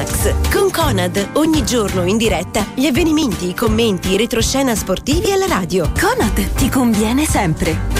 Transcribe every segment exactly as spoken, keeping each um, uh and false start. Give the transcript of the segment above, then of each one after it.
Max con Conad, ogni giorno in diretta gli avvenimenti, i commenti, i retroscena sportivi alla radio. Conad ti conviene sempre.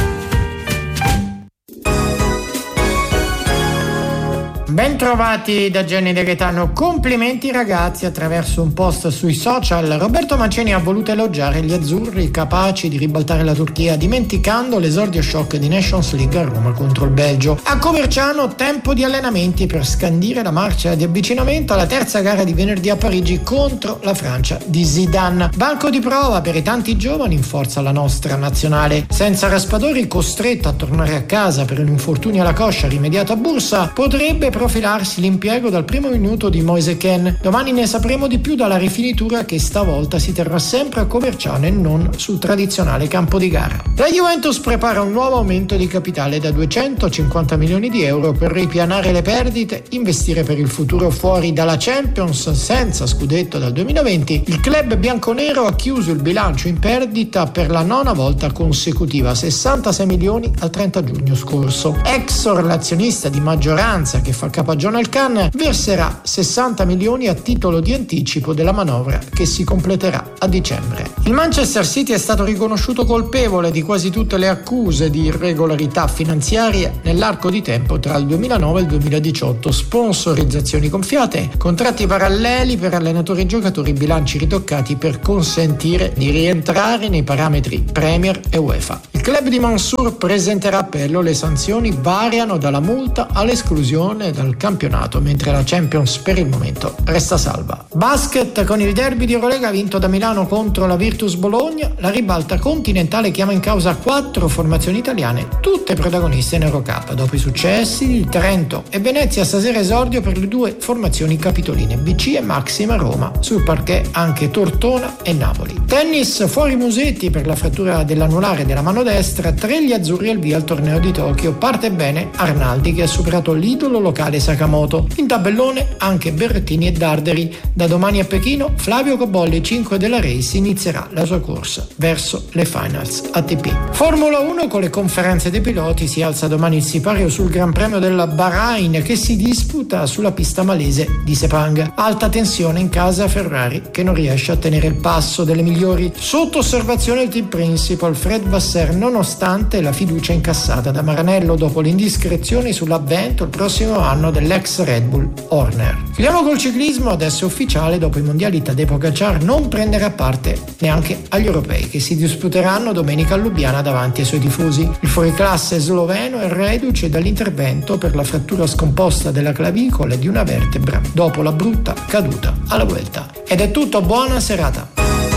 Bentrovati da Jenny De Gaetano. Complimenti ragazzi. Attraverso un post sui social Roberto Mancini ha voluto elogiare gli azzurri capaci di ribaltare la Turchia, dimenticando l'esordio shock di Nations League a Roma contro il Belgio. A Coverciano tempo di allenamenti per scandire la marcia di avvicinamento alla terza gara di venerdì a Parigi contro la Francia di Zidane. Banco di prova per i tanti giovani in forza alla nostra nazionale. Senza Raspadori, costretto a tornare a casa per un infortunio alla coscia rimediato a Bursa, potrebbe profilarsi l'impiego dal primo minuto di Moise Kean. Domani ne sapremo di più dalla rifinitura che stavolta si terrà sempre a Coverciano e non sul tradizionale campo di gara. La Juventus prepara un nuovo aumento di capitale da duecentocinquanta milioni di euro per ripianare le perdite, investire per il futuro fuori dalla Champions senza scudetto dal duemilaventi. Il club bianconero ha chiuso il bilancio in perdita per la nona volta consecutiva, sessantasei milioni al trenta giugno scorso. Exor, l'azionista di maggioranza che fa capagione al Cannes, verserà sessanta milioni a titolo di anticipo della manovra che si completerà a dicembre. Il Manchester City è stato riconosciuto colpevole di quasi tutte le accuse di irregolarità finanziarie nell'arco di tempo tra il duemilanove e il duemiladiciotto. Sponsorizzazioni gonfiate, contratti paralleli per allenatori e giocatori, bilanci ritoccati per consentire di rientrare nei parametri Premier e UEFA. Il club di Mansour presenterà appello, le sanzioni variano dalla multa all'esclusione dal campionato, mentre la Champions per il momento resta salva. Basket, con il derby di Eurolega vinto da Milano contro la Virtus Bologna, la ribalta continentale chiama in causa quattro formazioni italiane, tutte protagoniste in Eurocup. Dopo i successi, il Trento e Venezia, stasera esordio per le due formazioni capitoline, B C e Maxima Roma. Sul parquet anche Tortona e Napoli. Tennis, fuori Musetti per la frattura dell'anulare della mano destra, tre gli azzurri al via al torneo di Tokyo. Parte bene Arnaldi, che ha superato l'idolo locale Sakamoto. In tabellone anche Berrettini e Darderi. Da domani a Pechino Flavio Cobolli, cinque della Race, inizierà la sua corsa verso le finals A T P. Formula uno, con le conferenze dei piloti si alza domani il sipario sul Gran Premio della Bahrain che si disputa sulla pista malese di Sepang. Alta tensione in casa Ferrari che non riesce a tenere il passo delle migliori. Sotto osservazione il team principal Fred Vasseur, nonostante la fiducia incassata da Maranello dopo le indiscrezioni sull'avvento il prossimo anno dell'ex Red Bull Horner. Filiamo col ciclismo, adesso è ufficiale: dopo i mondiali Tadej Pogacar non prenderà parte neanche agli europei che si disputeranno domenica a Lubiana davanti ai suoi tifosi. Il fuoriclasse sloveno è reduce dall'intervento per la frattura scomposta della clavicola e di una vertebra dopo la brutta caduta alla Vuelta. Ed è tutto, buona serata.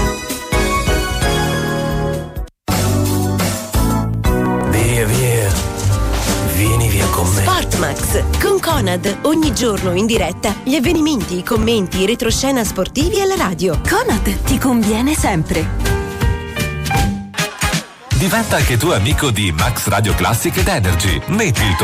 Via via, vieni via con me. Sportmax con Conad, ogni giorno in diretta gli avvenimenti, i commenti, i retroscena sportivi alla radio. Conad ti conviene sempre. Diventa anche tu amico di Max Radio Classic ed Energy. Metti il tuo